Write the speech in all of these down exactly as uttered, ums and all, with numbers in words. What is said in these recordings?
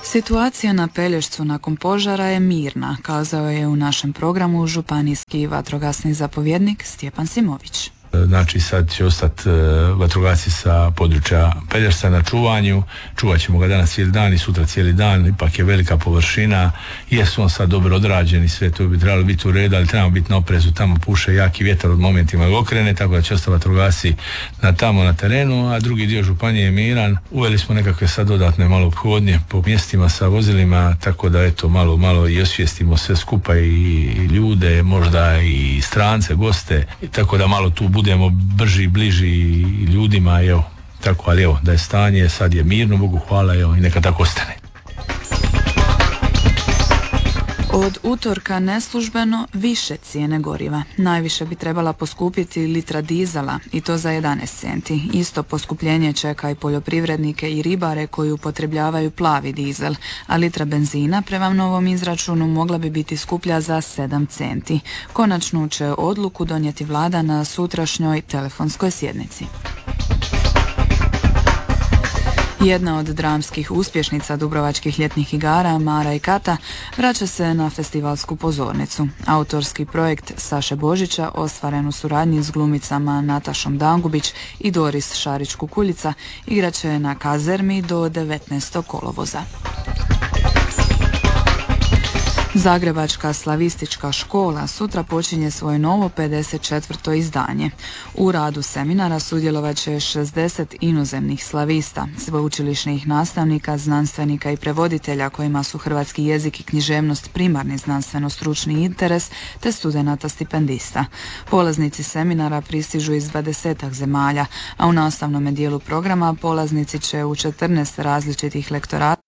Situacija na Pelješcu nakon požara je mirna, kazao je u našem programu županijski vatrogasni zapovjednik Stjepan Simović. Znači sad će ostati vatrogasci sa područja Pelješca na čuvanju, čuvat ćemo ga danas cijeli dan i sutra cijeli dan, ipak je velika površina, jesu on sad dobro odrađeni, sve to bi trebalo biti u redu, ali trebamo biti na oprezu, tamo puše jaki vjetar od momentima ga okrene, tako da će ostati vatrogasci na tamo na terenu, a drugi dio županije je miran. Uveli smo nekakve sad dodatne malo ophodnje po mjestima sa vozilima, tako da eto malo, malo i osvijestimo sve skupa i, i ljude, možda i strance, goste, i tako da malo tu budemo brži, bliži ljudima, evo, tako, ali evo, da je stanje, sad je mirno, Bogu hvala, evo, i neka tako ostane. Od utorka neslužbeno više cijene goriva. Najviše bi trebala poskupiti litra dizela i to za jedanaest centi. Isto poskupljenje čeka i poljoprivrednike i ribare koji upotrebljavaju plavi dizel, a litra benzina prema novom izračunu mogla bi biti skuplja za sedam centi. Konačnu će odluku donijeti vlada na sutrašnjoj telefonskoj sjednici. Jedna od dramskih uspješnica dubrovačkih ljetnih igara, Mara i Kata, vraća se na festivalsku pozornicu. Autorski projekt Saše Božića, ostvaren u suradnji s glumicama Natašom Dangubić i Doris Šarić-Kukuljica, igraće na Kazermi do devetnaestog kolovoza. Zagrebačka slavistička škola sutra počinje svoje novo pedeset četvrto izdanje. U radu seminara sudjelovat će šezdeset inozemnih slavista, sveučilišnih nastavnika, znanstvenika i prevoditelja kojima su hrvatski jezik i književnost primarni znanstveno-stručni interes, te studenata stipendista. Polaznici seminara pristižu iz dvadesetak zemalja, a u nastavnom dijelu programa polaznici će u četrnaest različitih lektorata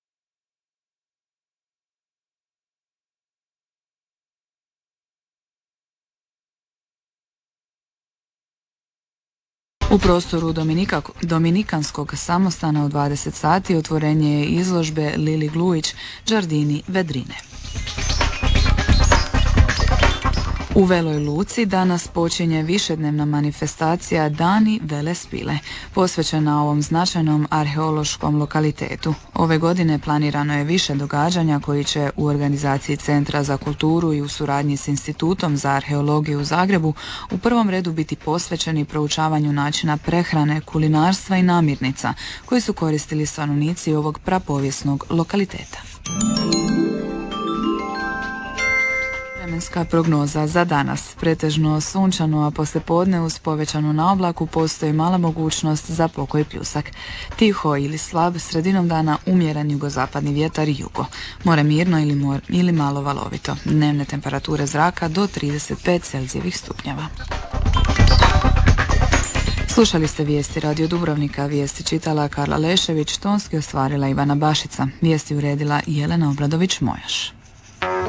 U prostoru Dominika, Dominikanskog samostana u dvadeset sati otvorenje je izložbe Lili Glujić, Đardini Vedrine. U Veloj Luci danas počinje višednevna manifestacija Dani Velespile, posvećena ovom značajnom arheološkom lokalitetu. Ove godine planirano je više događanja koji će u organizaciji Centra za kulturu i u suradnji s Institutom za arheologiju u Zagrebu u prvom redu biti posvećeni proučavanju načina prehrane, kulinarstva i namirnica koji su koristili stanovnici ovog prapovijesnog lokaliteta. Vremenska prognoza za danas. Pretežno sunčano, a poslijepodne uz povećanu na oblaku postoji mala mogućnost za pokoj pljusak. Tiho ili slab, sredinom dana umjeren jugozapadni vjetar i jugo. More mirno ili, mor, ili malo valovito. Dnevne temperature zraka do trideset pet Celzijevih stupnjeva. Slušali ste vijesti Radio Dubrovnika, vijesti čitala Karla Lešević, tonski ostvarila Ivana Bašica, vijesti uredila Jelena Obradović-Mojaš.